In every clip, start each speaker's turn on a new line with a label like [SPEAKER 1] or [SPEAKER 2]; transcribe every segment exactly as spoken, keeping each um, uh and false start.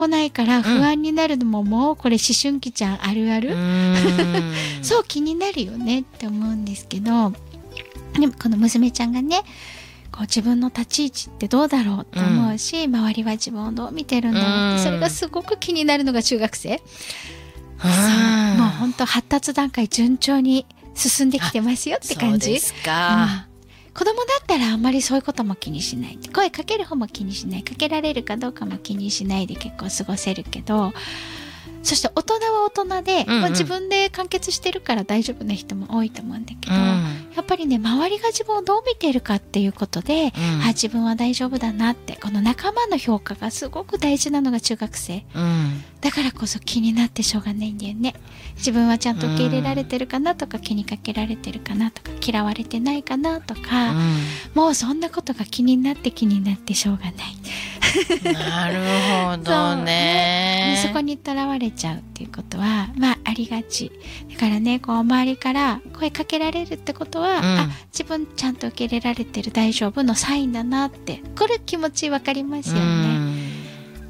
[SPEAKER 1] 来ないから不安になるのも、もうこれ思春期ちゃんあるある。そう気になるよねって思うんですけど、でもこの娘ちゃんがね、こう自分の立ち位置ってどうだろうって思うし、うん、周りは自分をどう見てるんだろうって、それがすごく気になるのが中学生。そうもう本当発達段階順調に進んできてますよって感じ。
[SPEAKER 2] そうですか、
[SPEAKER 1] うん、子供だったらあんまりそういうことも気にしない、声かける方も気にしない、かけられるかどうかも気にしないで結構過ごせるけど、そして大人は大人で、うんうん、まあ、自分で完結してるから大丈夫な人も多いと思うんだけど、うん、やっぱりね周りが自分をどう見てるかっていうことで、うん、あ自分は大丈夫だなって、この仲間の評価がすごく大事なのが中学生、うん、だからこそ気になってしょうがないんだよね。自分はちゃんと受け入れられてるかなとか、気にかけられてるかなとか、嫌われてないかなとか、うん、もうそんなことが気になって気になってしょうがない
[SPEAKER 2] なるほどね。
[SPEAKER 1] そ, ねそこにとらわれちゃうっていうことはまあありがちだからね、こう周りから声かけられるってことは、うん、あ自分ちゃんと受け入れられてる、大丈夫のサインだなって、これ気持ちわかりますよね、うん、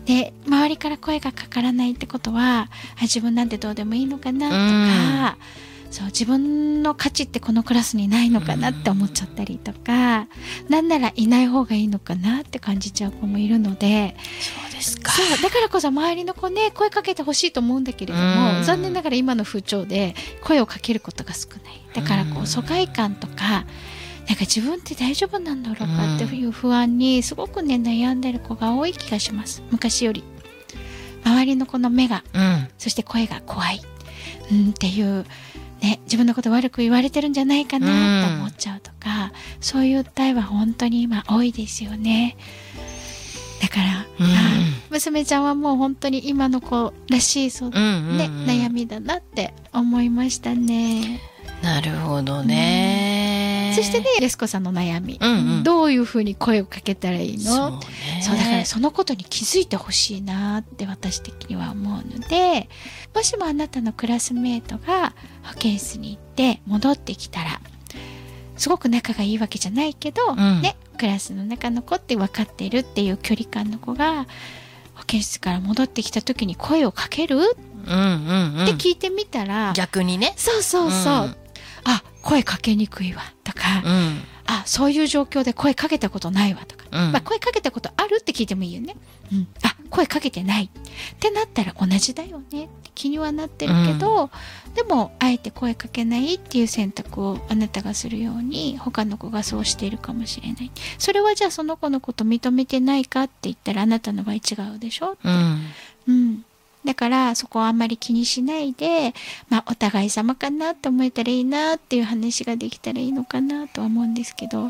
[SPEAKER 1] で周りから声がかからないってことは、あ自分なんてどうでもいいのかなとか、うん、そう自分の価値ってこのクラスにないのかなって思っちゃったりとか、なんならいない方がいいのかなって感じちゃう子もいるので、
[SPEAKER 2] そうですか。
[SPEAKER 1] そうだからこそ周りの子ね声かけてほしいと思うんだけれども、残念ながら今の風潮で声をかけることが少ない。だからこう疎外感とか、なんか自分って大丈夫なんだろうかっていう不安にすごくね悩んでる子が多い気がします。昔より周りの子の目が、うん、そして声が怖い、うん、っていうね、自分のこと悪く言われてるんじゃないかなと思っちゃうとか、うん、そういう訴えは本当に今多いですよね。だから、うん、娘ちゃんはもう本当に今の子らしいそう、うんうんうん、ね、悩みだなって思いましたね。
[SPEAKER 2] なるほどね、
[SPEAKER 1] うん、そしてねやすこさんの悩み、うんうん、どういうふうに声をかけたらいいの？そうね、そうだからそのことに気づいてほしいなって私的には思うので、もしもあなたのクラスメートが保健室に行って戻ってきたら、すごく仲がいいわけじゃないけど、うん、ねクラスの中の子って分かっているっていう距離感の子が保健室から戻ってきた時に声をかける、うんうんうん、って聞いてみたら、
[SPEAKER 2] 逆にね、
[SPEAKER 1] そうそうそう、うん、あ声かけにくいわとか、うん、あそういう状況で声かけたことないわとか、うんまあ、声かけたことあるって聞いてもいいよね、うん、あ声かけてないってなったら同じだよねって気にはなってるけど、うん、でもあえて声かけないっていう選択をあなたがするように他の子がそうしているかもしれない。それはじゃあその子のこと認めてないかって言ったらあなたの場合違うでしょって、うんうんだからそこはあんまり気にしないで、まあお互い様かなって思えたらいいなっていう話ができたらいいのかなとは思うんですけど、うん、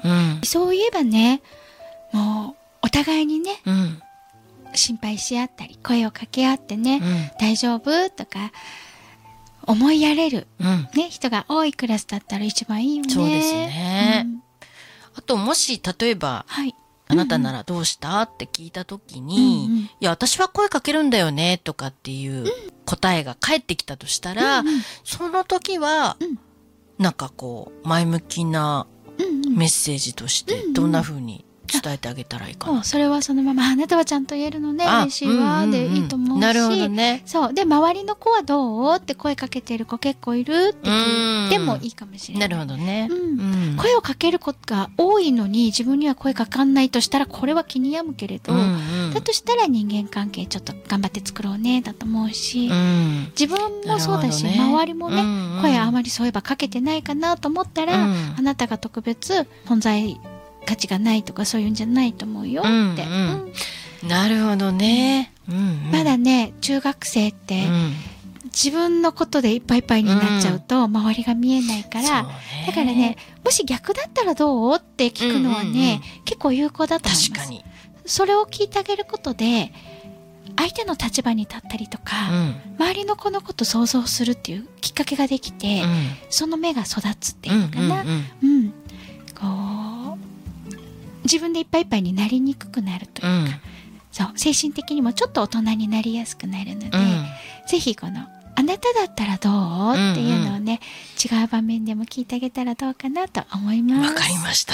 [SPEAKER 1] そういえばね、もうお互いにね、うん、心配し合ったり声をかけ合ってね、うん、大丈夫とか思いやれる、うんね、人が多いクラスだったら一番いいよね。
[SPEAKER 2] そうですね、うん、あともし例えば、はいあなたならどうした、うんうん、って聞いた時に、うんうん、いや私は声かけるんだよねとかっていう答えが返ってきたとしたら、うんうん、その時は、うん、なんかこう前向きなメッセージとしてどんな風に伝えてあげたらいいかな、うんうん、
[SPEAKER 1] それはそのままあなたはちゃんと言えるのね嬉しいわ、うんうんうん、でいいと思うし、
[SPEAKER 2] なるほどね。
[SPEAKER 1] そうで周りの子はどうって声かけてる子結構いるって聞いてもいいかもしれない。
[SPEAKER 2] なるほどね、
[SPEAKER 1] うんうん、声をかける子が多いのに自分には声かかんないとしたらこれは気に病むけれど、うんうん、だとしたら人間関係ちょっと頑張って作ろうねだと思うし、うん、自分もそうだし、ね、周りもね、うんうん、声あまりそういえばかけてないかなと思ったら、うん、あなたが特別存在価値がないとかそういうんじゃないと思うよって、うんうん
[SPEAKER 2] うん、なるほどね、うんうん、
[SPEAKER 1] まだね中学生って、うん、自分のことでいっぱいいっぱいになっちゃうと、うん、周りが見えないから、だからねもし逆だったらどうって聞くのはね、うんうんうん、結構有効だと思います。確かにそれを聞いてあげることで相手の立場に立ったりとか、うん、周りの子のこと想像するっていうきっかけができて、うん、その目が育つっていうのかな、うんうんうんうん、こう自分でいっぱいいっぱいになりにくくなるというか、うん、そう精神的にもちょっと大人になりやすくなるので、うん、ぜひこのあなただったらどうっていうのをね、うんうん、違う場面でも聞いてあげたらどうかなと思います。
[SPEAKER 2] わかりました。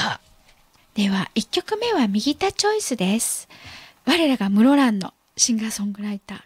[SPEAKER 1] ではいっきょくめは右田チョイスです。我らが室蘭のシンガーソングライター